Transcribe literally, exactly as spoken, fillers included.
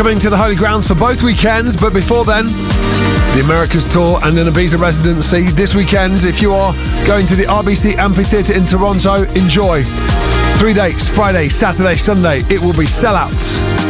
coming to the Holy Grounds for both weekends, but before then, the Americas tour and an Ibiza residency this weekend. If you are going to the R B C Amphitheatre in Toronto, enjoy. Three dates, Friday, Saturday, Sunday. It will be sellouts.